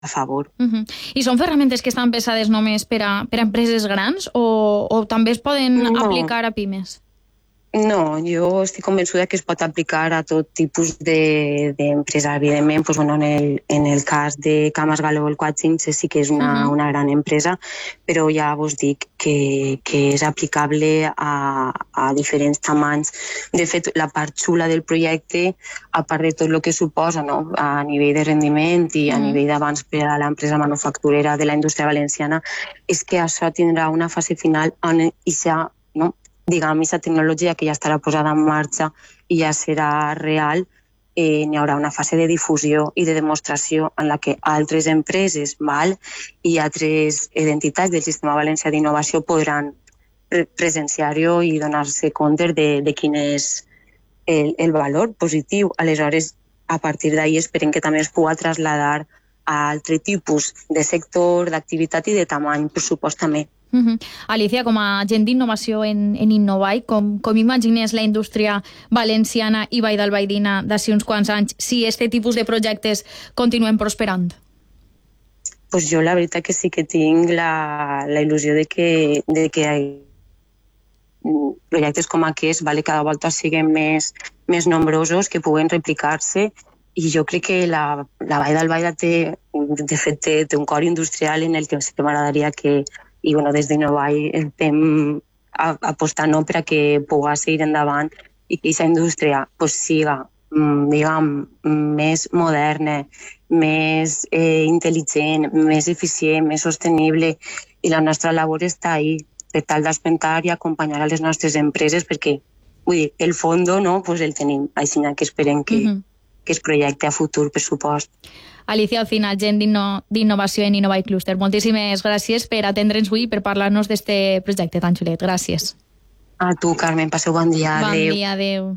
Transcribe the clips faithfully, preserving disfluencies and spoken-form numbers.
a favor. Uh-huh. I són ferramentes que estan pensades només per a, per a empreses grans o, o també es poden no. aplicar a pimes? No, jo estic convençuda que es pot aplicar a tot tipus d'empresa. De, Evidentment, doncs, bueno, en, el, en el cas de Camas Galó, el Quatzinse sí que és una, uh-huh. una gran empresa, però ja vos dic que, que és aplicable a, a diferents tamanys. De fet, la part xula del projecte, a part de tot el que suposa, no? A nivell de rendiment i a uh-huh. nivell d'avanç per a l'empresa manufacturera de la indústria valenciana, és que això tindrà una fase final on hi serà, no? diguem, aquesta tecnologia que ja estarà posada en marxa i ja serà real, eh, n'hi haurà una fase de difusió i de demostració en la que altres empreses val, i altres entitats del Sistema Valencià d'Innovació podran pre presenciar-ho i donar-se compte de, de quin és el, el valor positiu. Aleshores, a partir d'ahir esperem que també es pugui traslladar a altre tipus de sector, d'activitat i de tamany, per supost també. Uh-huh. Alicia, com a agent d'innovació en, en Innovai, com, com imagines la indústria valenciana i Vall d'Albaidina d'ací uns quants anys si este tipus de projectes continuen prosperant? Pues jo la veritat que sí que tinc la, la il·lusió de que, de que projectes com aquests vale, cada volta siguin més, més nombrosos, que puguen replicar-se, i jo crec que la, la Vall d'Albaida té, de fet, té, té un cor industrial en el que sí que m'agradaria que i bueno, des d'Innovai estem apostant no, per a que pugui seguir endavant i que aquesta indústria pues, siga diguem, més moderna, més eh, intel·ligent, més eficient, més sostenible, i la nostra labor està ahí per tal d'espentar i acompanyar a les nostres empreses perquè vull dir, el fons no, pues el tenim, així que esperem que, uh-huh. que es projecte a futur, per supost. Alicia Alcina, agent d'innovació en Innovai Cluster. Moltíssimes gràcies per atendre'ns avui i per parlar-nos d'este projecte tan xulet. Gràcies. A tu, Carmen. Passeu bon dia. Bon adéu. dia, adéu.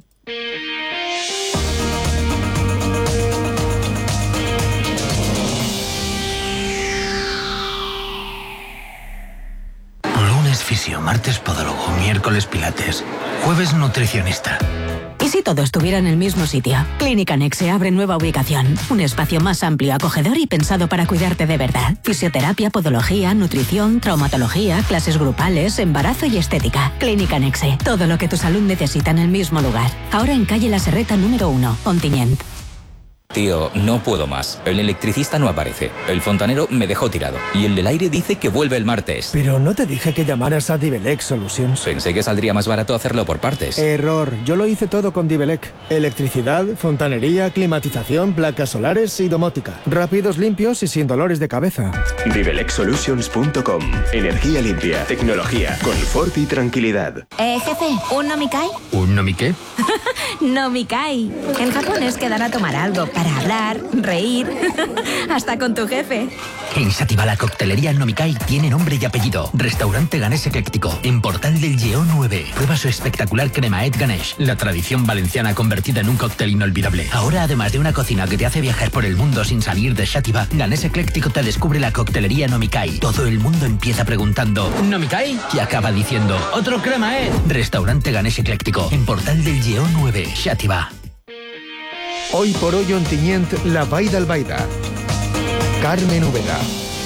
Lunes fisio, martes podólogo, miércoles pilates, jueves nutricionista. ¿Y si todo estuviera en el mismo sitio? Clínica Nexe abre nueva ubicación. Un espacio más amplio, acogedor y pensado para cuidarte de verdad. Fisioterapia, podología, nutrición, traumatología, clases grupales, embarazo y estética. Clínica Nexe. Todo lo que tu salud necesita en el mismo lugar. Ahora en calle La Serreta número uno, Ontinyent. Tío, no puedo más. El electricista no aparece. El fontanero me dejó tirado. Y el del aire dice que vuelve el martes. Pero no te dije que llamaras a Divelec Solutions. Pensé que saldría más barato hacerlo por partes. Error. Yo lo hice todo con Divelec. Electricidad, fontanería, climatización, placas solares y domótica. Rápidos, limpios y sin dolores de cabeza. Divelec Solutions punto com. Energía limpia, tecnología, confort y tranquilidad. Eh, jefe, ¿un nomikai? ¿Un nomiqué? Nomikai. En Japón es quedar a tomar algo para hablar, reír, hasta con tu jefe. En Xàtiva la coctelería Nomikai tiene nombre y apellido. Restaurante Ganés Ecléctico, en Portal del Lleó nueve. Prueba su espectacular cremaet Ganesh, la tradición valenciana convertida en un cóctel inolvidable. Ahora, además de una cocina que te hace viajar por el mundo sin salir de Xàtiva, Ganés Ecléctico te descubre la coctelería Nomikai. Todo el mundo empieza preguntando ¿Nomikai? Y acaba diciendo ¡otro cremaet! Restaurante Ganés Ecléctico, en Portal del Lleó nueve, Xàtiva. Hoy por hoy Ontinyent, la Vall d'Albaida. Carmen Úbeda.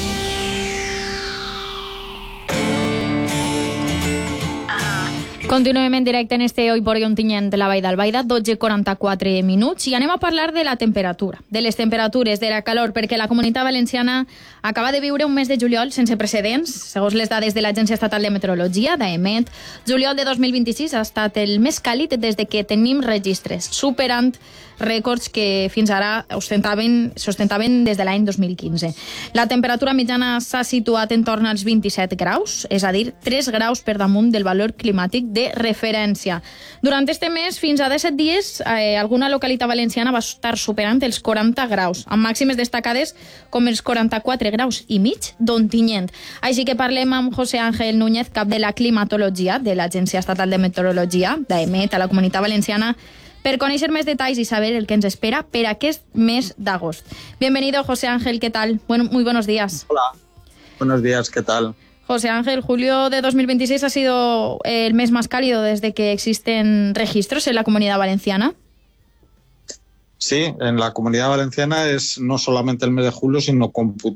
Continuem en directe en este Hoy por Hoy Ontinyent de la Vall d'Albaida, dotze i quaranta-quatre minuts, i anem a parlar de la temperatura, de les temperatures, de la calor, perquè la Comunitat Valenciana acaba de viure un mes de juliol sense precedents. Segons les dades de l'Agència Estatal de Meteorologia, d'AEMET, juliol de dos mil vint-i-sis ha estat el més càlid des de que tenim registres, superant rècords que fins ara ostentaven, s'ostentaven des de l'any dos mil quinze. La temperatura mitjana s'ha situat en torn als vint-i-set graus, és a dir, tres graus per damunt del valor climàtic de referència. Durant este mes, fins a disset dies, eh, alguna localitat valenciana va estar superant els quaranta graus, amb màximes destacades com els quaranta-quatre graus i mig d'Ontinyent. Així que parlem amb José Ángel Núñez, cap de la climatologia de l'Agència Estatal de Meteorologia, d'AEMET, a la Comunitat Valenciana, per conèixer més detalls y saber el que ens espera per aquest mes d'agost. Bienvenido, José Ángel, ¿qué tal? Bueno, muy buenos días. Hola, buenos días, ¿qué tal? José Ángel, julio de dos mil veintiséis ha sido el mes más cálido desde que existen registros en la Comunidad Valenciana. Sí, en la Comunidad Valenciana es no solamente el mes de julio, sino